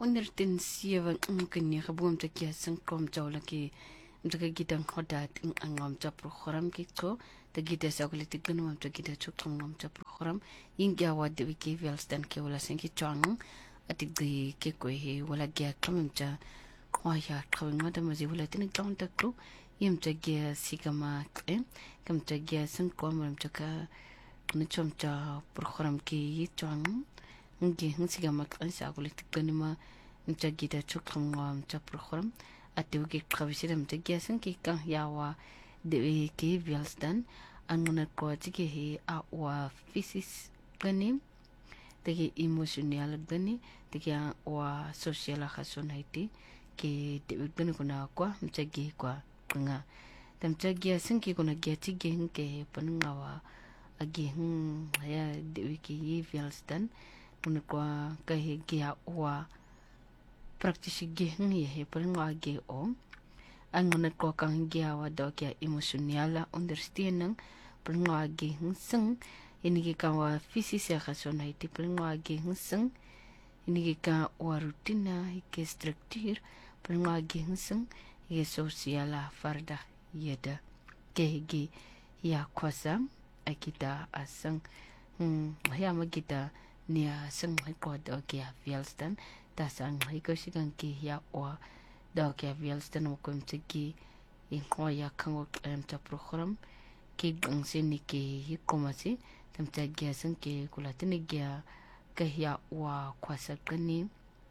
Ondertin siya kanya kabuam ta kya sang kom jawla ki mtaka gitang hodat angam ta program kiko ta gita sa kulit ganum ta gita chukang ngam ta program ingya wad wiki velstan ke wala sang ki chang atik di ke ko he wala gya kamam ta kwaya kawing ngada mazi wala tin chang ta kru yim ta gya sigama kam ta gya sang kom ram ta ka knichom ta program ki chang ngi sigama kan sa kulit ganima mta gita chukang ngam ta program atu ki khawisira mta gya sang ki kan yawa de ki velstan angna ko tiki he a wa physis gani tiki emotional gani tiki wa social khasonati ki de gani kuna kwa mta gi kwa nga tamta gya sang ki kuna gya tiki ke panungawa agi ya de ki velstan kuna kwa ka he gya wa praktis ge he pernga ge o angona ko kang gia wa do kya emotionala understanding pernga ge sing ini ge ka wa fisisa khasona iti pernga ge sing ini ge ka wa rutina ke structure pernga ge sing ge sociala farda yeda ke ge ya kwasa akita asang ya magita nia sing ko do kya fielstan tasang hiko sigang ki ya wa da ke velstan mo kum tiki in ko ya kango ta program ki gang sini ki hikomasi tam ta gya sang ki kulatini gya ka ya wa kwasa kani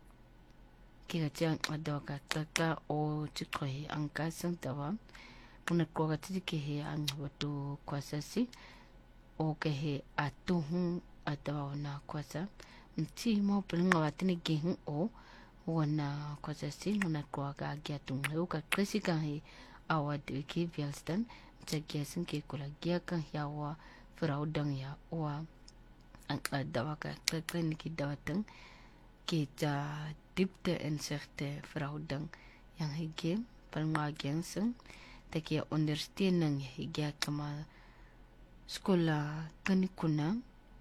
ki ga chang adoka taka o chiko hi angka sang tawa una ko ga tiki he ang watu kwasa si o ke he atuhu atawa na kwasa mti mo pringa watini geng o wana kwasa si nuna kwa ga gya tung leu ka krisi ka he awa de ki velstan ta gya sin ke kula gya kan ya wa fraudang ya wa ang dawa ka kren ki dawatang ki ta dipte inserte fraudang yang hige palma genseng ta ki understanding hige kama skola kanikuna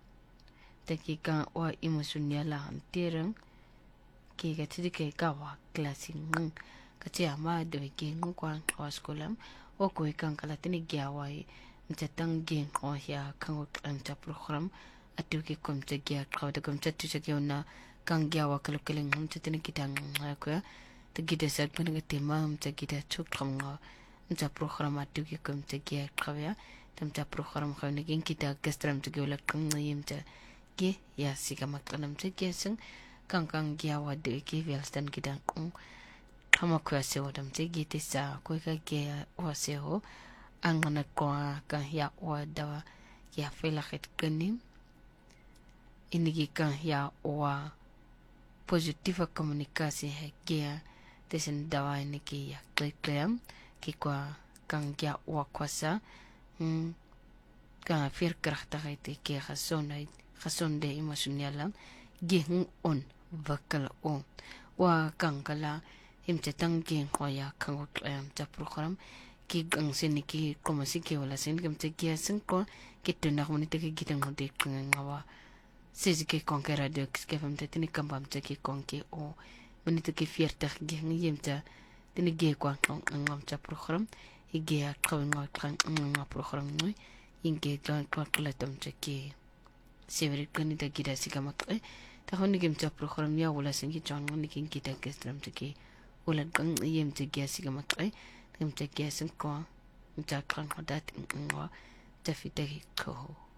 taki ka wa emotionala antirang ki ga tidike ka wa klasi ngung ka tia ma de ki ngung kwa wa skolam o ko kan kala tini gya wa mtatang gen o ya kan ta program atu ki kom te gya ka de kom te tu se ki ona kan gya wa kala kala ngum te tini kitang ko te gida sa kan ga tema mta gida chuk kam mta program atu ki kom te gya ka ya tamta program ka ne gen kita gastram te gyola kan yimta ge ya siga makanam te geseng kang gya wa de ki velstan kidan kama kwa se wadam te gite sa ko ka ge wa se ho angana ko ka ya wa da ya fela khit kani inigi ka ya wa positiva komunikasi he ge desen dawa inigi ya klem ki kwa kang gya wa kwasa ka fir krachta te ke khasonai khasonde emotionala geng on vakal o wa kankala himte tangeng khoya kango ta program ki gang sini ki komasi ke wala sin gemte ki asen ko kituna ngoni te ki gitang de ngawa sezi ke konkera de ke famte tini kambam te ki konke o moni te ki fierta geng yimta tini ge kwa ngam ta program ige ya kawinga kan ngam program noi inge kan kwa tam te ki severi kani da gida sigama ta honi gem ta program ya wala singi chang ni kin kita kestram tiki wala gang yem te gya sigama gem te gya sin ko ta kan hodat ngwa ta fitaki ko